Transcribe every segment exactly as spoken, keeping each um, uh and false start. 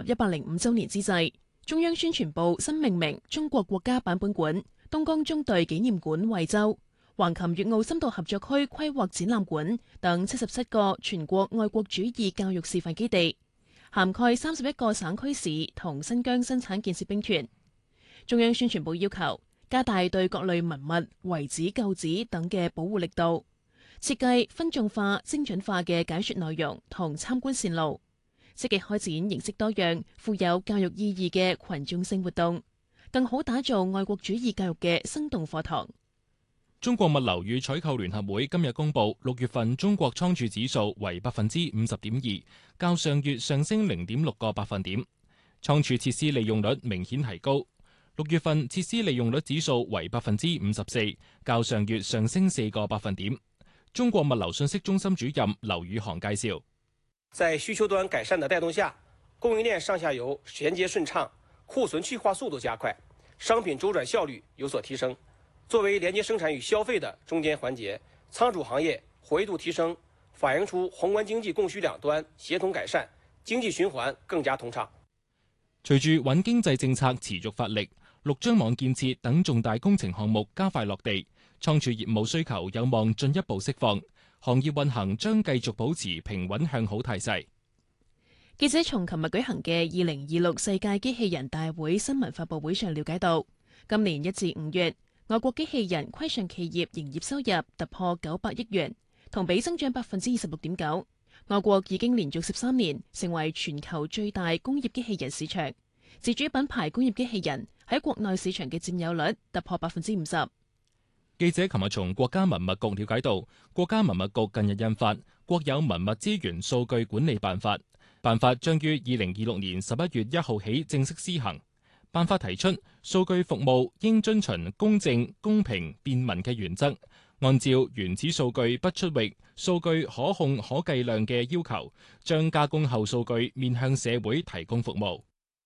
一百零五週年之際，中央宣傳部新命名中國國家版本館、東江中隊紀念館惠州、橫琴粵澳深度合作區規劃展覽館等七十七個全國愛國主義教育示範基地，涵蓋三十一個省區市同新疆生產建設兵團。中央宣傳部要求加大對各類文物、遺址、舊址等嘅保護力度，設計分眾化、精準化嘅解說內容同參觀線路，積極開展形式多樣、富有教育意義嘅群眾性活動，更好打造愛國主義教育嘅生動課堂。 中國物流與採購聯合會今日公布，六月份中國倉儲指數為百分之五十點二，較上月上升零點六個百分點，倉儲設施利用率明顯提高。六月份設施利用率指數為百分之五十四，較上月上升四個百分點。中國物流信息中心主任劉宇航介紹， 在需求端改善的帶動下，供應鏈上下游銜接順暢，庫存去化速度加快，商品周轉效率有所提升。作為連接生產與消費的中間環節，倉儲行業活躍度提升，反映出宏觀經濟供需兩端協同改善，經濟循環更加通暢。 隨住穩經濟政策持續發力，陸張網建設等重大工程項目加快落地，倉儲業務需求有望進一步釋放，行業運行將繼續保持平穩向好態勢。 記者從琴日舉行嘅二零二六世界機器人大會新聞發佈會上了解到，今年一至五月，外國機器人規上企業營業收入突破九百億元，同比增長百分之二十六點九。外國已經連續十三年成為全球最大工業機器人市場，自主品牌工業機器人喺國內市場嘅佔有率突破百分之五十。 記者琴日從國家文物局了解到，國家文物局近日印發《國有文物資源數據管理辦法》，辦法將於二零二六年十一月一號起正式施行。辦法提出，數據服務應遵循公正、公平、便民嘅原則，按照原始數據不出域、數據可控可計量嘅要求，將加工後數據面向社會提供服務。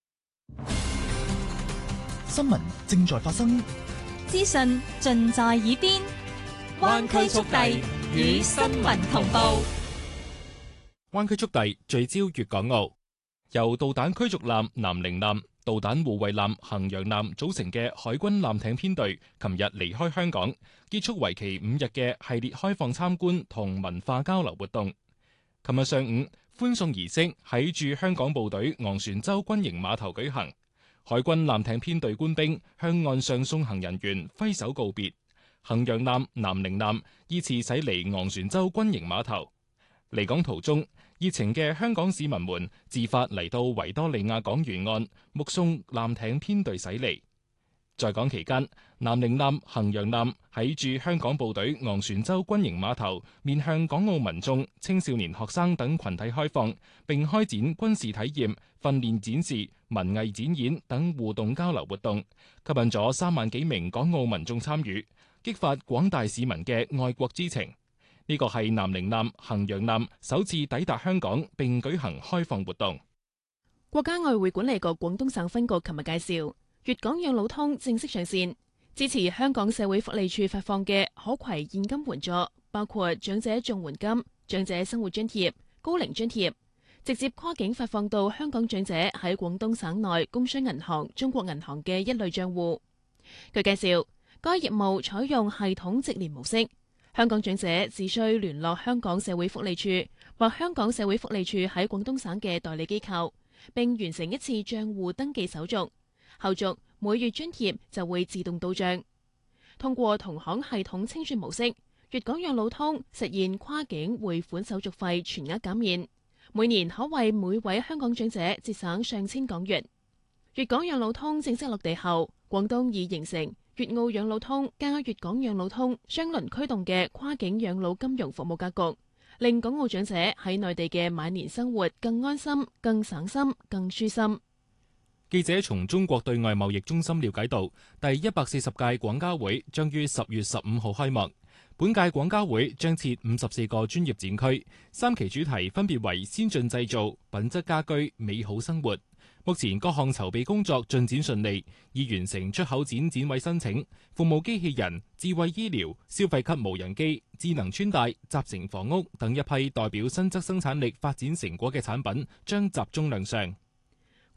新聞正在發生， 資訊盡在耳邊，灣區速遞與新聞同步。 灣區速遞聚焦粵港澳，由導彈驅逐艦南寧艦、導彈護衛艦衡陽艦組成嘅海軍艦艇編隊，琴日離開香港，結束為期五日嘅系列開放參觀同文化交流活動。琴日上午，歡送儀式喺駐香港部隊昂船洲軍營碼頭舉行，海軍艦艇編隊官兵向岸上送行人員揮手告別，衡陽艦、南寧艦依次駛離昂船洲軍營碼頭。離港途中，熱情嘅香港市民們自發嚟到維多利亞港沿岸目送艦艇編隊駛離。在港期間，南寧艦、衡陽艦喺駐香港部隊昂船洲軍營碼頭面向港澳民眾、青少年學生等群體開放，並開展軍事體驗、訓練展示、文藝展演等互動交流活動，吸引咗三萬幾名港澳民眾參與，激發廣大市民嘅愛國之情。呢個係南寧艦、衡陽艦首次抵達香港並舉行開放活動。 國家外匯管理局廣東省分局琴日介紹，粵港養老通正式上線，支持香港社會福利署發放嘅可攜現金援助，包括長者綜援金、長者生活津貼、高齡津貼，直接跨境發放到香港長者喺廣東省內工商銀行、中國銀行嘅一類賬戶。據介紹，該業務採用系統直連模式。香港長者只需聯絡香港社會福利處或香港社會福利處喺廣東省嘅代理機構，並完成一次賬戶登記手續，後續每月津貼就會自動到賬。通過同行系統清算模式，粵港養老通實現跨境匯款手續費全額減免，每年可為每位香港長者節省上千港元。粵港養老通正式落地後，廣東已形成粵澳養老通加粵港養老通雙輪驅動嘅跨境養老金融服務格局，令港澳長者喺內地嘅晚年生活更安心、更省心、更舒心。 記者從中國對外貿易中心了解到，第一百四十屆廣交會將於十月十五號開幕。本屆廣交會將設五十四個專業展區，三期主題分別為先進製造、品質家居、美好生活。目前各項籌備工作進展順利，已完成出口展展位申請，服務機器人、智慧醫療、消費級無人機、智能穿戴、集成房屋等一批代表新質生產力發展成果嘅產品將集中亮相。